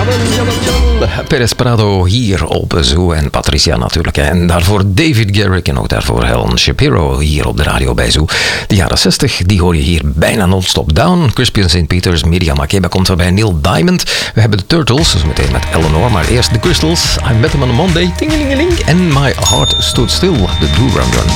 Perez Prado hier op Zoo en Patricia natuurlijk. En daarvoor David Garrick en ook daarvoor Helen Shapiro hier op de radio bij Zoo. De jaren 60, die hoor je hier bijna non-stop. Down, Crispy St. Peters, Miriam Makeba komt erbij, Neil Diamond. We hebben de Turtles, dus meteen met Eleanor. Maar eerst de Crystals, I Met Them on a Monday, tingelingeling. En My Heart Stood Still, de Do Run Run.